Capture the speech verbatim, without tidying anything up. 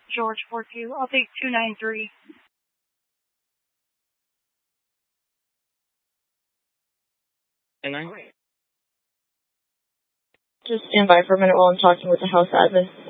George four two. I'll take two nine three. And nine. Just stand by for a minute while I'm talking with the house admin.